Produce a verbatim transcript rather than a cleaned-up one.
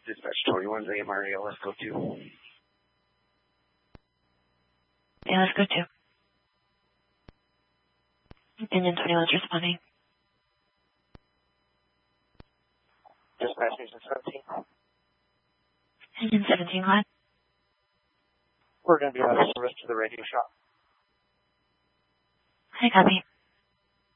Dispatch twenty-one, A M R A L, let's go two. Yeah, let's go two. Engine twenty-one is responding. Dispatch Engine seventeen. Engine seventeen, go ahead. We're going to be out of service to the radio shop. Hi, copy.